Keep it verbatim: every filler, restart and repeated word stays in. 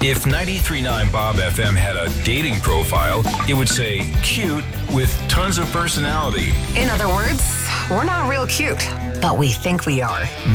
If ninety-three point nine Bob F M had a dating profile, it would say cute with tons of personality. In other words, we're not real cute, but we think we are.